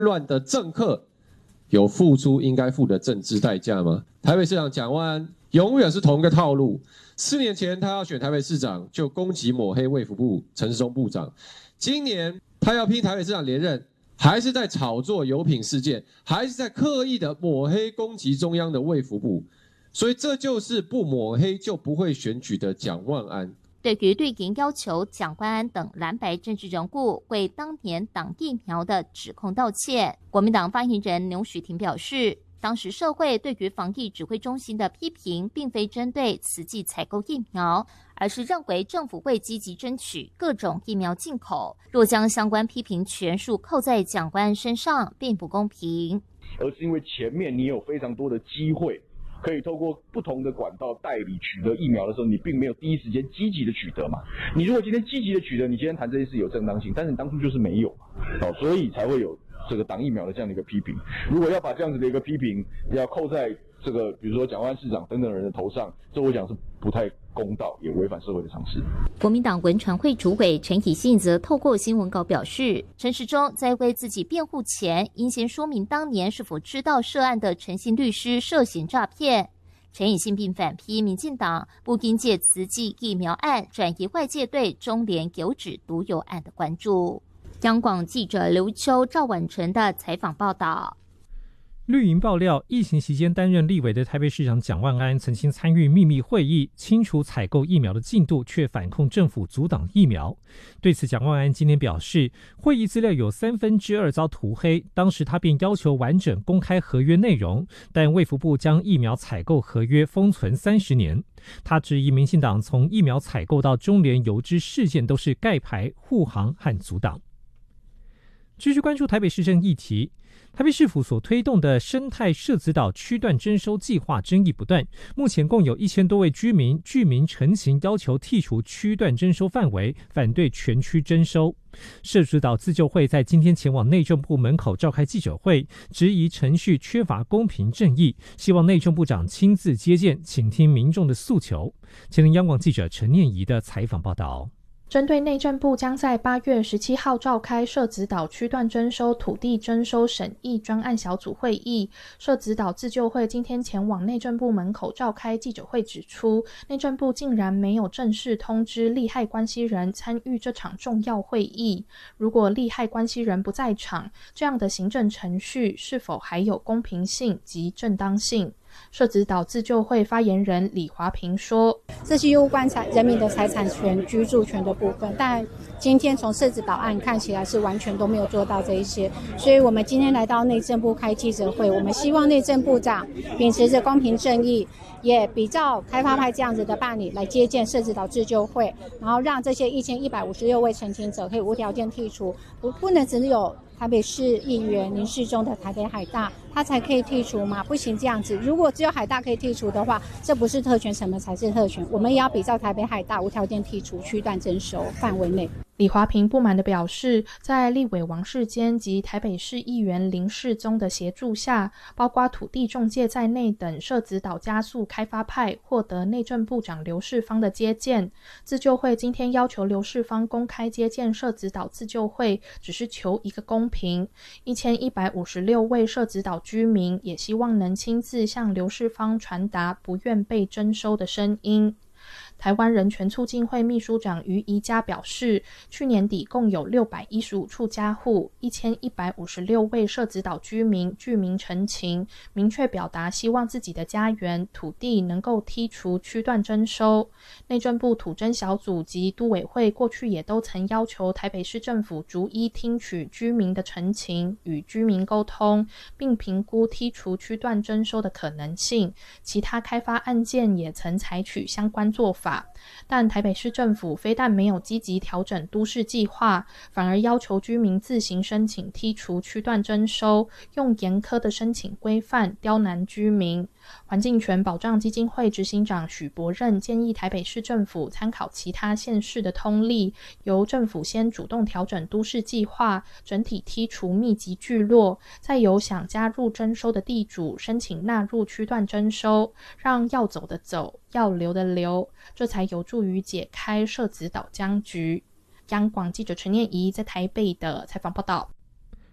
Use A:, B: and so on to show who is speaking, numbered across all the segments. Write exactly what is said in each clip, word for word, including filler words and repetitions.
A: 乱的政客有付出应该付的政治代价吗？台北市长蒋万安永远是同一个套路。四年前他要选台北市长，就攻击抹黑卫福部陈时中部长。今年他要拼台北市长连任，还是在炒作油品事件，还是在刻意的抹黑攻击中央的卫福部。所以这就是不抹黑就不会选举的蒋万安。
B: 对于绿营要求蒋万安等蓝白政治人物为当年挡疫苗的指控道歉，国民党发言人牛许婷表示，当时社会对于防疫指挥中心的批评并非针对慈济采购疫苗，而是认为政府会积极争取各种疫苗进口，若将相关批评全数扣在蒋万安身上并不公平。
C: 而是因为前面你有非常多的机会可以透过不同的管道代理取得疫苗的时候，你并没有第一时间积极的取得嘛。你如果今天积极的取得，你今天谈这件事有正当性，但是你当初就是没有嘛，哦，所以才会有这个挡疫苗的这样的一个批评。如果要把这样子的一个批评要扣在这个比如说蒋万安市长等等人的头上，这我讲是不太公道，也违反社会的常识。
B: 国民党文传会主委陈以信则透过新闻稿表示，陈时中在为自己辩护前，应先说明当年是否知道涉案的陈姓律师涉嫌诈骗。陈以信并反批民进党不应借慈济疫苗案转移外界对中联有指毒油案的关注。央广记者刘秋、赵婉纯的采访报道。
D: 绿营爆料，疫情期间担任立委的台北市长蒋万安曾经参与秘密会议，清楚采购疫苗的进度，却反控政府阻挡疫苗。对此，蒋万安今天表示，会议资料有三分之二遭涂黑，当时他便要求完整公开合约内容，但卫福部将疫苗采购合约封存三十年。他质疑民进党从疫苗采购到中联邮资事件都是盖牌、护航和阻挡。继续关注台北市政议题。台北市府所推动的生态社子岛区段征收计划争议不断，目前共有一千多位居民居民陈情要求剔除区段征收范围，反对全区征收。社子岛自救会在今天前往内政部门口召开记者会，质疑程序缺乏公平正义，希望内政部长亲自接见，倾听民众的诉求。前天央广记者陈念怡的采访报道。
E: 针对内政部将在八月十七号召开社子岛区段征收土地征收审议专案小组会议，社子岛自救会今天前往内政部门口召开记者会，指出内政部竟然没有正式通知利害关系人参与这场重要会议。如果利害关系人不在场，这样的行政程序是否还有公平性及正当性？社子岛自救会发言人李华平说，
F: 这是攸关人民的财产权、居住权的部分，但今天从社子岛案看起来是完全都没有做到这一些，所以我们今天来到内政部开记者会，我们希望内政部长秉持着公平正义，也比照开发派这样子的办理来接见社子岛自救会，然后让这些一千一百五十六位陈情者可以无条件剔除，不不能只有台北市议员林世忠的台北海大他才可以剔除吗？不行这样子，如果只有海大可以剔除的话，这不是特权，什么才是特权？我们也要比照台北海大无条件剔除区段征收范围内。
E: 李华平不满地表示，在立委王世坚及台北市议员林世宗的协助下，包括土地仲介在内等社子岛加速开发派获得内政部长刘世芳的接见。自救会今天要求刘世芳公开接见社子岛自救会，只是求一个公平。一千一百五十六位社子岛居民也希望能亲自向刘世芳传达不愿被征收的声音。台湾人权促进会秘书长于宜佳表示，去年底共有六百一十五处家户、一千一百五十六位社子岛居民居民陈情，明确表达希望自己的家园土地能够剔除区段征收。内政部土征小组及都委会过去也都曾要求台北市政府逐一听取居民的陈情，与居民沟通，并评估剔除区段征收的可能性。其他开发案件也曾采取相关做法，但台北市政府非但没有积极调整都市计划，反而要求居民自行申请剔除区段征收，用严苛的申请规范刁难居民。环境权保障基金会执行长许博任建议台北市政府参考其他县市的通例，由政府先主动调整都市计划，整体剔除密集聚落，再由想加入征收的地主申请纳入区段征收，让要走的走，要留的留，这才有助于解开社子岛僵局。央广记者陈念怡在台北的采访报道。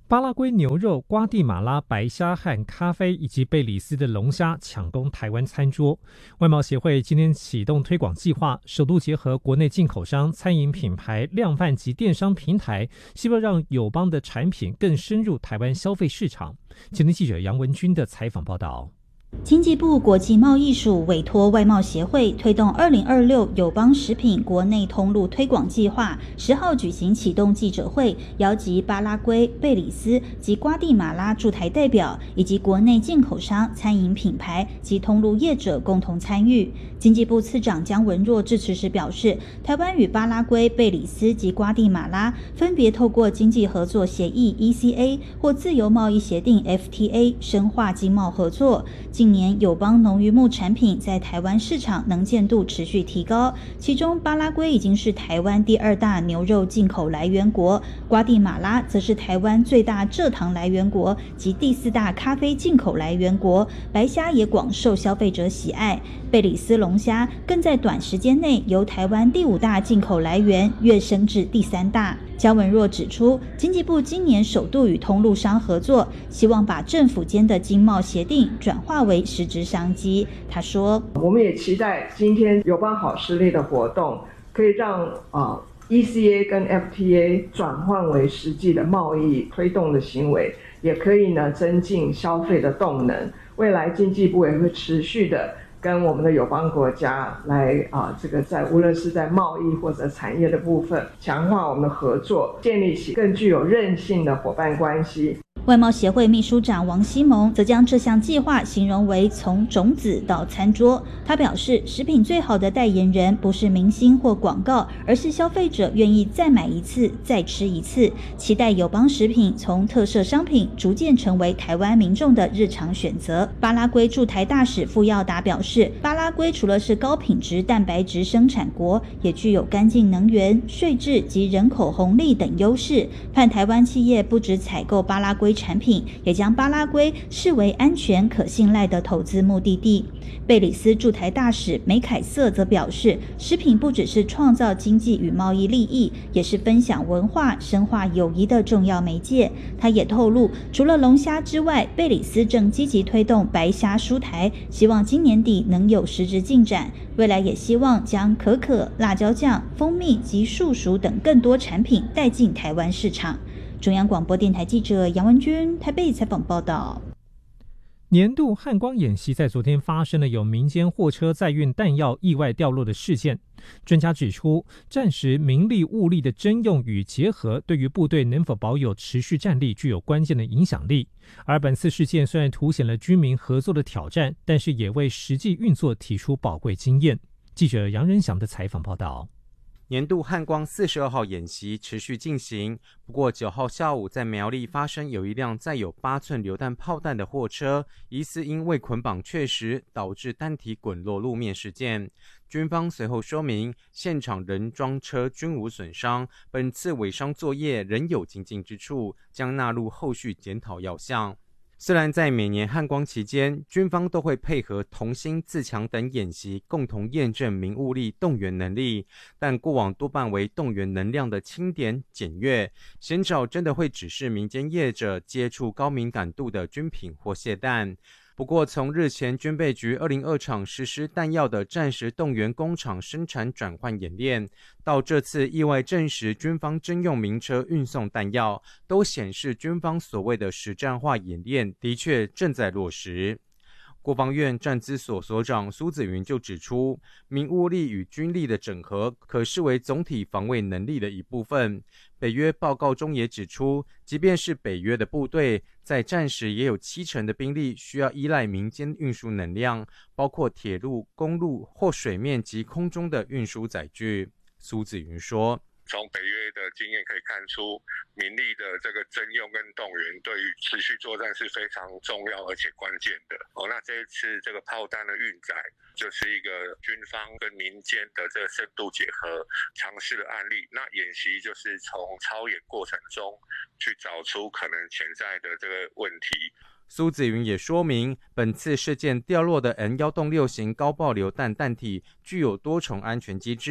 D: 巴拉圭牛肉、瓜地马拉白虾和咖啡以及贝里斯的龙虾抢攻台湾餐桌。外贸协会今天启动推广计划，首度结合国内进口商、餐饮品牌、量贩及电商平台，希望让友邦的产品更深入台湾消费市场。前天记者杨文君的采访报道。
G: 经济部国际贸易署委托外贸协会推动二零二六友邦食品国内通路推广计划，十号举行启动记者会，邀集巴拉圭、贝里斯及瓜地马拉驻台代表，以及国内进口商、餐饮品牌及通路业者共同参与。经济部次长姜文若致辞时表示，台湾与巴拉圭、贝里斯及瓜地马拉分别透过经济合作协议 E C A 或自由贸易协定 F T A 深化经贸合作。近年友邦农渔牧产品在台湾市场能见度持续提高，其中巴拉圭已经是台湾第二大牛肉进口来源国，瓜地马拉则是台湾最大蔗糖来源国及第四大咖啡进口来源国，白虾也广受消费者喜爱。贝里斯龙虾更在短时间内由台湾第五大进口来源跃升至第三大。姜文若指出，经济部今年首度与通路商合作，希望把政府间的经贸协定转化为实质商机。他说，
H: 我们也期待今天友邦好视力的活动可以让、呃、E C A 跟 F T A 转换为实际的贸易推动的行为，也可以呢增进消费的动能。未来经济部也会持续的跟我们的友邦国家来啊，这个在无论是在贸易或者产业的部分，强化我们的合作，建立起更具有韧性的伙伴关系。
G: 外贸协会秘书长王希蒙则将这项计划形容为从种子到餐桌。他表示，食品最好的代言人不是明星或广告，而是消费者愿意再买一次、再吃一次。期待友邦食品从特色商品逐渐成为台湾民众的日常选择。巴拉圭驻台大使傅耀达表示，巴拉圭除了是高品质蛋白质生产国，也具有干净能源、税制及人口红利等优势。盼台湾企业不只采购巴拉圭产品，也将巴拉圭视为安全可信赖的投资目的地。贝里斯驻台大使梅凯瑟则表示，食品不只是创造经济与贸易利益，也是分享文化、深化友谊的重要媒介。他也透露，除了龙虾之外，贝里斯正积极推动白虾输台，希望今年底能有实质进展。未来也希望将可可、辣椒酱、蜂蜜及树薯等更多产品带进台湾市场。中央广播电台记者杨文君台北采访报道。
D: 年度汉光演习在昨天发生了有民间货车载运弹药意外掉落的事件。专家指出，战时民力物力的征用与结合，对于部队能否保有持续战力具有关键的影响力。而本次事件虽然凸显了军民合作的挑战，但是也为实际运作提出宝贵经验。记者杨仁祥的采访报道。
I: 年度汉光四十二号演习持续进行，不过九号下午在苗栗发生有一辆载有八寸榴弹炮弹的货车，疑似因未捆绑确实导致弹体滚落路面事件。军方随后说明，现场人装车均无损伤，本次伪伤作业仍有精进之处，将纳入后续检讨要项。虽然在每年汉光期间，军方都会配合同心自强等演习，共同验证民物力动员能力，但过往多半为动员能量的清点检阅，鲜少真的会指示民间业者接触高敏感度的军品或械弹。不过，从日前军备局二零二场实施弹药的战时动员工厂生产转换演练，到这次意外证实军方征用民车运送弹药，都显示军方所谓的实战化演练的确正在落实。国防院战资所所长苏子云就指出，民物力与军力的整合可视为总体防卫能力的一部分。北约报告中也指出，即便是北约的部队，在战时也有七成的兵力需要依赖民间运输能量，包括铁路、公路或水面及空中的运输载具。苏子云说，
J: 从北约的经验可以看出，民力的这个征用跟动员对于持续作战是非常重要而且关键的。哦，那这一次这个炮弹的运载，就是一个军方跟民间的这个深度结合尝试的案例。那演习就是从操演过程中去找出可能潜在的这个问题。
I: 苏子云也说明，本次事件掉落的 N 一洞六型高爆榴弹弹体具有多重安全机制，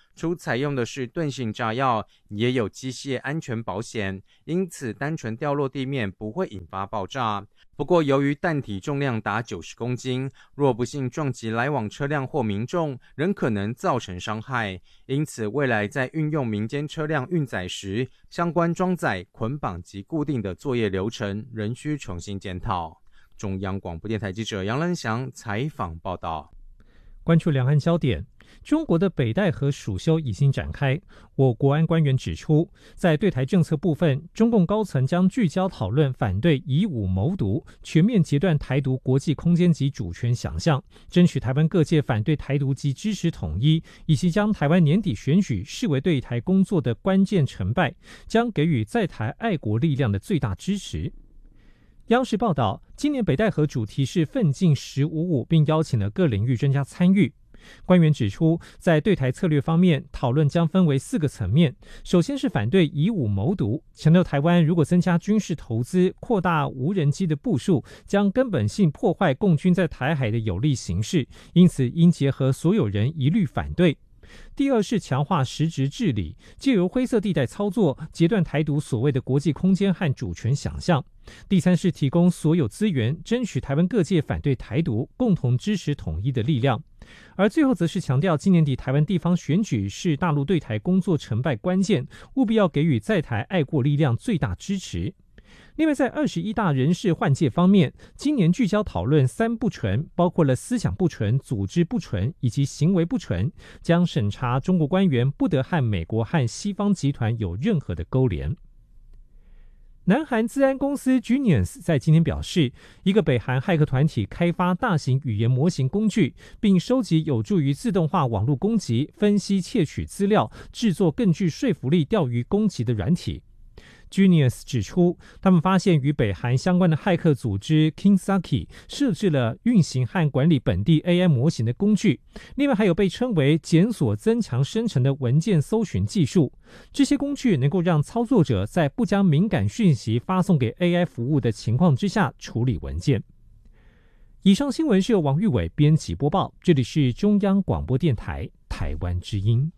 I: 除采用的是钝性炸药，也有机械安全保险，因此单纯掉落地面不会引发爆炸。不过由于弹体重量达九十公斤，若不幸撞击来往车辆或民众，仍可能造成伤害。因此未来在运用民间车辆运载时，相关装载、捆绑及固定的作业流程仍需重新检讨。中央广播电台记者杨仁祥采访报道。
D: 关注两岸焦点，中国的北戴河暑修已经展开。我国安官员指出，在对台政策部分，中共高层将聚焦讨论反对以武谋独，全面截断台独国际空间及主权想象，争取台湾各界反对台独及支持统一，以及将台湾年底选举视为对台工作的关键成败，将给予在台爱国力量的最大支持。央视报道，今年北戴河主题是奋进十五五，并邀请了各领域专家参与。官员指出，在对台策略方面，讨论将分为四个层面。首先是反对以武谋独，强调台湾如果增加军事投资、扩大无人机的部署，将根本性破坏共军在台海的有利形势，因此应结合所有人一律反对。第二是强化实质治理，藉由灰色地带操作，截断台独所谓的国际空间和主权想象。第三是提供所有资源，争取台湾各界反对台独，共同支持统一的力量。而最后则是强调，今年底台湾地方选举是大陆对台工作成败关键，务必要给予在台爱国力量最大支持。另外，在二十一大人事换届方面，今年聚焦讨论三不纯，包括了思想不纯、组织不纯以及行为不纯，将审查中国官员不得和美国和西方集团有任何的勾连。南韩资安公司 Genius 在今天表示，一个北韩骇客团体开发大型语言模型工具，并收集有助于自动化网络攻击、分析窃取资料、制作更具说服力钓鱼攻击的软体。Genius 指出，他们发现与北韩相关的骇客组织 Kinsaki 设置了运行和管理本地 A I 模型的工具，另外还有被称为检索增强生成的文件搜寻技术。这些工具能够让操作者在不将敏感讯息发送给 A I 服务的情况之下处理文件。以上新闻是由王玉伟编辑播报，这里是中央广播电台台湾之音。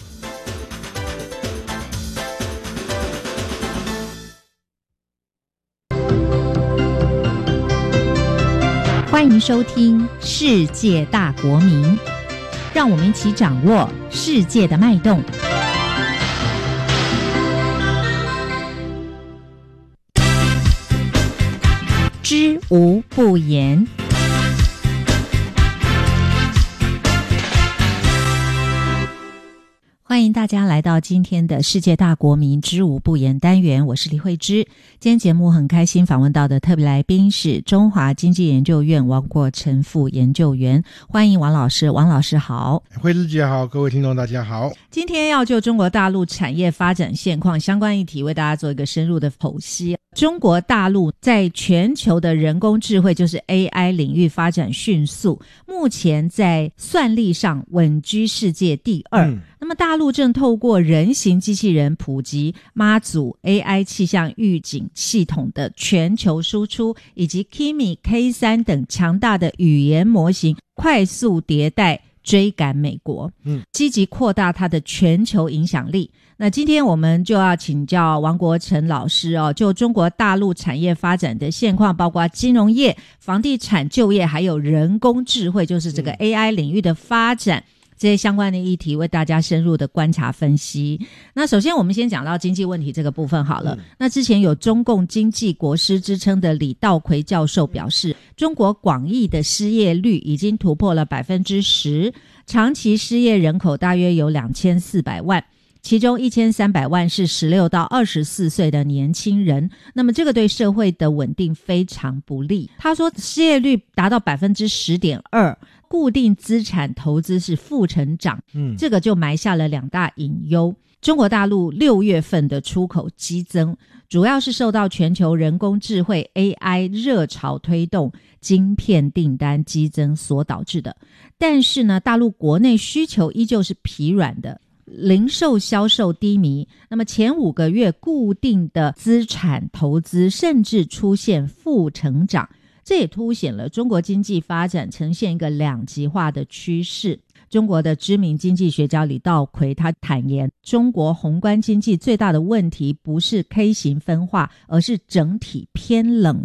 K: 欢迎收听《世界大国民》，让我们一起掌握世界的脉动。知无不言。欢迎大家来到今天的世界大国民知无不言单元，我是李慧芝。今天节目很开心访问到的特别来宾是中华经济研究院王国成副研究员，欢迎王老师。王老师好。
L: 慧芝姐好，各位听众大家好。
K: 今天要就中国大陆产业发展现况相关议题为大家做一个深入的剖析。中国大陆在全球的人工智慧就是 A I 领域发展迅速，目前在算力上稳居世界第二、嗯、那么大陆正透过人形机器人普及妈祖 A I 气象预警系统的全球输出，以及 Kimi K 三 等强大的语言模型快速迭代追赶美国，嗯，积极扩大它的全球影响力。那今天我们就要请教王国成老师哦，就中国大陆产业发展的现况，包括金融业、房地产、就业，还有人工智慧，就是这个 A I 领域的发展、嗯、这些相关的议题为大家深入的观察分析。那首先我们先讲到经济问题这个部分好了、嗯、那之前有中共经济国师之称的李道葵教授表示、嗯、中国广义的失业率已经突破了 百分之十， 长期失业人口大约有两千四百万，其中一千三百万是十六到二十四岁的年轻人，那么这个对社会的稳定非常不利。他说失业率达到 百分之十点二， 固定资产投资是负成长，嗯，这个就埋下了两大隐忧。中国大陆六月份的出口激增，主要是受到全球人工智慧 A I 热潮推动晶片订单激增所导致的。但是呢，大陆国内需求依旧是疲软的，零售销售低迷，那么前五个月固定的资产投资甚至出现负成长，这也凸显了中国经济发展呈现一个两极化的趋势。 中国的知名经济学家李道葵他坦言，中国宏观经济最大的问题不是 K 型分化，而是整体偏冷